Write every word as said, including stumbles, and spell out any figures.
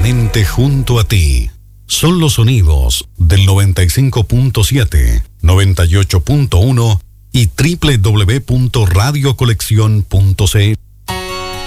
eternamente junto a ti. Son los sonidos del noventa y cinco punto siete, noventa y ocho punto uno y doble u doble u doble u punto radio colección punto c l.